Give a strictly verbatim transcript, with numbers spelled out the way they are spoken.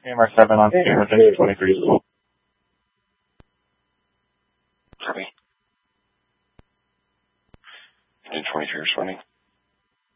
A M R seven on camera, engine twenty-three. Copy. Engine twenty-three responding.